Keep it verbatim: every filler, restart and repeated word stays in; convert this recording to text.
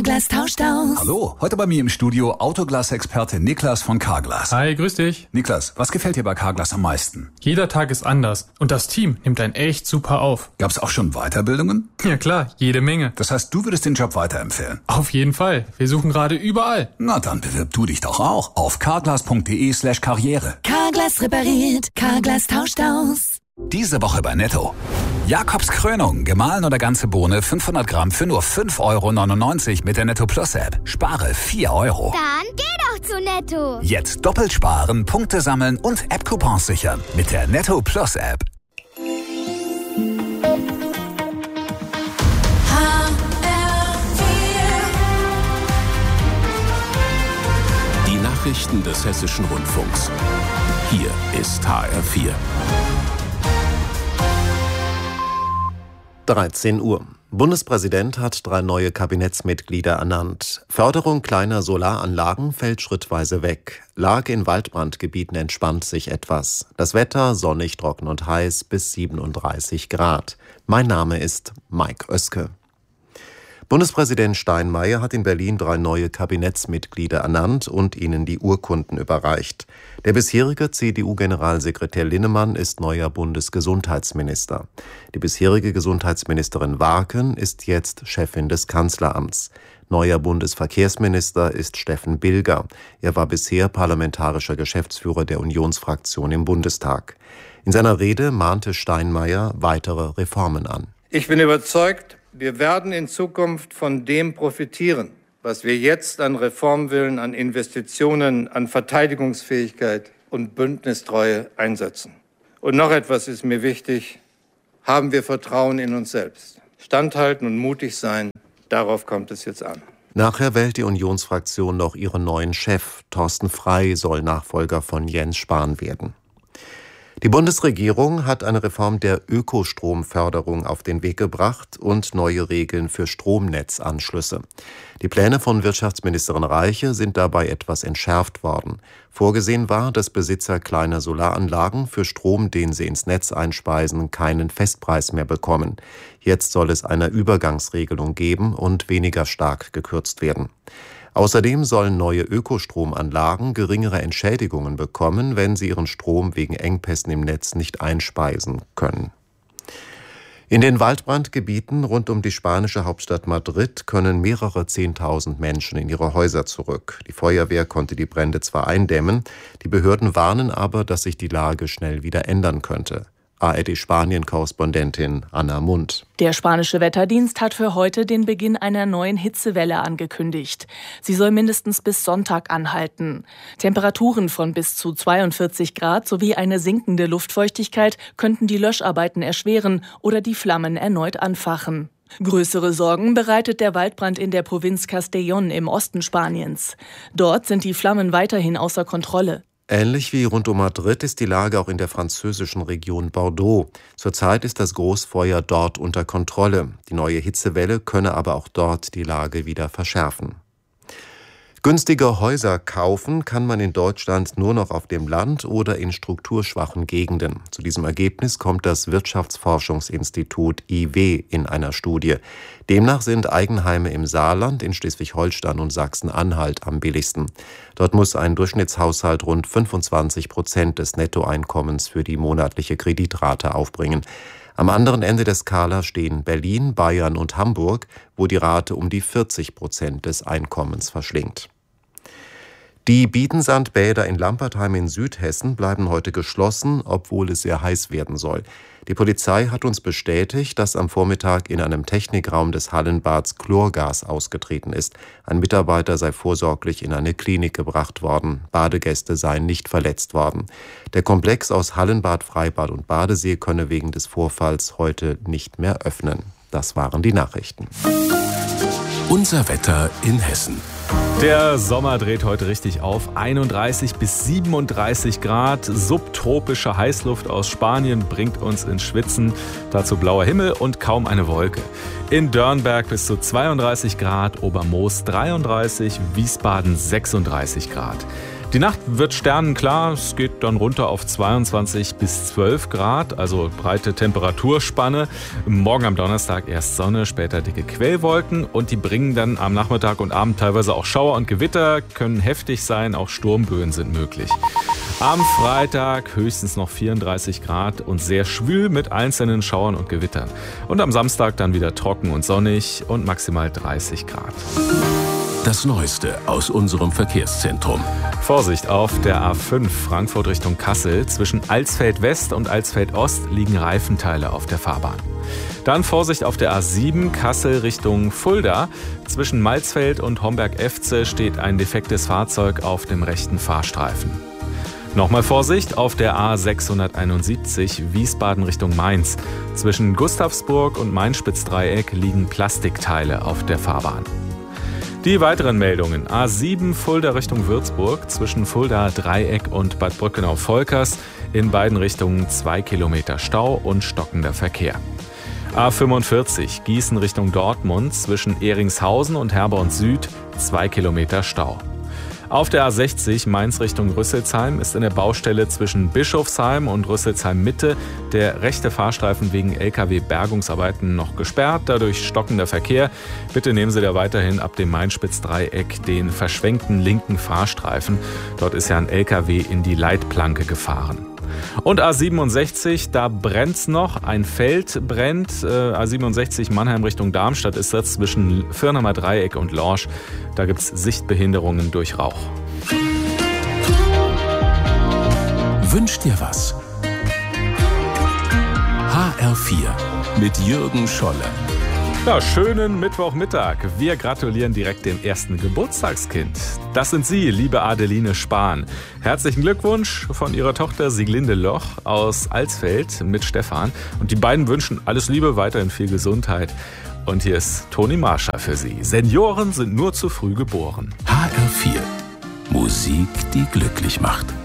Carglass tauscht aus. Hallo, heute bei mir im Studio Autoglas-Experte Niklas von Carglass. Hi, grüß dich. Niklas, was gefällt dir bei Carglass am meisten? Jeder Tag ist anders und das Team nimmt einen echt super auf. Gab's auch schon Weiterbildungen? Ja klar, jede Menge. Das heißt, du würdest den Job weiterempfehlen? Auf jeden Fall. Wir suchen gerade überall. Na, dann bewirb du dich doch auch auf carglass.de slash karriere. Carglass repariert, Carglass tauscht aus. Diese Woche bei Netto. Jakobs Krönung, gemahlen oder ganze Bohne, fünfhundert Gramm für nur fünf Euro neunundneunzig mit der Netto Plus App. Spare vier Euro. Dann geh doch zu Netto. Jetzt doppelt sparen, Punkte sammeln und App-Coupons sichern mit der Netto Plus App. Die Nachrichten des Hessischen Rundfunks. Hier ist H R vier. dreizehn Uhr. Bundespräsident hat drei neue Kabinettsmitglieder ernannt. Förderung kleiner Solaranlagen fällt schrittweise weg. Lage in Waldbrandgebieten entspannt sich etwas. Das Wetter sonnig, trocken und heiß bis siebenunddreißig Grad. Mein Name ist Mike Oeske. Bundespräsident Steinmeier hat in Berlin drei neue Kabinettsmitglieder ernannt und ihnen die Urkunden überreicht. Der bisherige C D U-Generalsekretär Linnemann ist neuer Bundesgesundheitsminister. Die bisherige Gesundheitsministerin Warken ist jetzt Chefin des Kanzleramts. Neuer Bundesverkehrsminister ist Steffen Bilger. Er war bisher parlamentarischer Geschäftsführer der Unionsfraktion im Bundestag. In seiner Rede mahnte Steinmeier weitere Reformen an. Ich bin überzeugt, wir werden in Zukunft von dem profitieren, was wir jetzt an Reformwillen, an Investitionen, an Verteidigungsfähigkeit und Bündnistreue einsetzen. Und noch etwas ist mir wichtig: Haben wir Vertrauen in uns selbst. Standhalten und mutig sein, darauf kommt es jetzt an. Nachher wählt die Unionsfraktion noch ihren neuen Chef. Thorsten Frey soll Nachfolger von Jens Spahn werden. Die Bundesregierung hat eine Reform der Ökostromförderung auf den Weg gebracht und neue Regeln für Stromnetzanschlüsse. Die Pläne von Wirtschaftsministerin Reiche sind dabei etwas entschärft worden. Vorgesehen war, dass Besitzer kleiner Solaranlagen für Strom, den sie ins Netz einspeisen, keinen Festpreis mehr bekommen. Jetzt soll es eine Übergangsregelung geben und weniger stark gekürzt werden. Außerdem sollen neue Ökostromanlagen geringere Entschädigungen bekommen, wenn sie ihren Strom wegen Engpässen im Netz nicht einspeisen können. In den Waldbrandgebieten rund um die spanische Hauptstadt Madrid können mehrere Zehntausend Menschen in ihre Häuser zurück. Die Feuerwehr konnte die Brände zwar eindämmen, die Behörden warnen aber, dass sich die Lage schnell wieder ändern könnte. A R D-Spanien-Korrespondentin Anna Mund. Der spanische Wetterdienst hat für heute den Beginn einer neuen Hitzewelle angekündigt. Sie soll mindestens bis Sonntag anhalten. Temperaturen von bis zu zweiundvierzig Grad sowie eine sinkende Luftfeuchtigkeit könnten die Löscharbeiten erschweren oder die Flammen erneut anfachen. Größere Sorgen bereitet der Waldbrand in der Provinz Castellón im Osten Spaniens. Dort sind die Flammen weiterhin außer Kontrolle. Ähnlich wie rund um Madrid ist die Lage auch in der französischen Region Bordeaux. Zurzeit ist das Großfeuer dort unter Kontrolle. Die neue Hitzewelle könne aber auch dort die Lage wieder verschärfen. Günstige Häuser kaufen kann man in Deutschland nur noch auf dem Land oder in strukturschwachen Gegenden. Zu diesem Ergebnis kommt das Wirtschaftsforschungsinstitut I W in einer Studie. Demnach sind Eigenheime im Saarland, in Schleswig-Holstein und Sachsen-Anhalt am billigsten. Dort muss ein Durchschnittshaushalt rund fünfundzwanzig Prozent des Nettoeinkommens für die monatliche Kreditrate aufbringen. Am anderen Ende der Skala stehen Berlin, Bayern und Hamburg, wo die Rate um die vierzig Prozent des Einkommens verschlingt. Die Bietensandbäder in Lampertheim in Südhessen bleiben heute geschlossen, obwohl es sehr heiß werden soll. Die Polizei hat uns bestätigt, dass am Vormittag in einem Technikraum des Hallenbads Chlorgas ausgetreten ist. Ein Mitarbeiter sei vorsorglich in eine Klinik gebracht worden. Badegäste seien nicht verletzt worden. Der Komplex aus Hallenbad, Freibad und Badesee könne wegen des Vorfalls heute nicht mehr öffnen. Das waren die Nachrichten. Unser Wetter in Hessen. Der Sommer dreht heute richtig auf. einunddreißig bis siebenunddreißig Grad. Subtropische Heißluft aus Spanien bringt uns ins Schwitzen. Dazu blauer Himmel und kaum eine Wolke. In Dörnberg bis zu zweiunddreißig Grad, Obermoos dreiunddreißig, Wiesbaden sechsunddreißig Grad. Die Nacht wird sternenklar, es geht dann runter auf zweiundzwanzig bis zwölf Grad, also breite Temperaturspanne. Morgen am Donnerstag erst Sonne, später dicke Quellwolken und die bringen dann am Nachmittag und Abend teilweise auch Schauer und Gewitter, können heftig sein, auch Sturmböen sind möglich. Am Freitag höchstens noch vierunddreißig Grad und sehr schwül mit einzelnen Schauern und Gewittern. Und am Samstag dann wieder trocken und sonnig und maximal dreißig Grad. Das Neueste aus unserem Verkehrszentrum. Vorsicht auf der A fünf Frankfurt Richtung Kassel. Zwischen Alsfeld West und Alsfeld Ost liegen Reifenteile auf der Fahrbahn. Dann Vorsicht auf der A sieben Kassel Richtung Fulda. Zwischen Malzfeld und Homberg-Efze steht ein defektes Fahrzeug auf dem rechten Fahrstreifen. Nochmal Vorsicht auf der A sechshunderteinundsiebzig Wiesbaden Richtung Mainz. Zwischen Gustavsburg und Main-Spitz-Dreieck liegen Plastikteile auf der Fahrbahn. Die weiteren Meldungen. A sieben Fulda Richtung Würzburg, zwischen Fulda Dreieck und Bad Brückenau-Volkers, in beiden Richtungen zwei Kilometer Stau und stockender Verkehr. A fünfundvierzig Gießen Richtung Dortmund, zwischen Ehringshausen und Herborn Süd, zwei Kilometer Stau. Auf der A sechzig Mainz Richtung Rüsselsheim ist in der Baustelle zwischen Bischofsheim und Rüsselsheim Mitte der rechte Fahrstreifen wegen L K W-Bergungsarbeiten noch gesperrt, dadurch stockender Verkehr. Bitte nehmen Sie da weiterhin ab dem Main-Spitz-Dreieck den verschwenkten linken Fahrstreifen. Dort ist ja ein L K W in die Leitplanke gefahren. Und A siebenundsechzig, da brennt's noch, ein Feld brennt. Äh, A siebenundsechzig Mannheim Richtung Darmstadt ist das zwischen Firnheimer Dreieck und Lorsch. Da gibt's Sichtbehinderungen durch Rauch. Wünsch dir was? H R vier mit Jürgen Scholle. Ja, schönen Mittwochmittag. Wir gratulieren direkt dem ersten Geburtstagskind. Das sind Sie, liebe Adeline Spahn. Herzlichen Glückwunsch von Ihrer Tochter Sieglinde Loch aus Alsfeld mit Stefan. Und die beiden wünschen alles Liebe, weiterhin viel Gesundheit. Und hier ist Toni Marschall für Sie. Senioren sind nur zu früh geboren. H R vier. Musik, die glücklich macht.